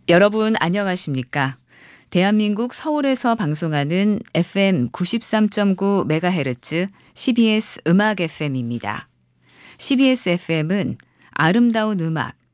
여러분 안녕하십니까? 대한민국 서울에서 방송하는 FM 93.9MHz CBS 음악 FM입니다. CBS FM은 아름다운 음악,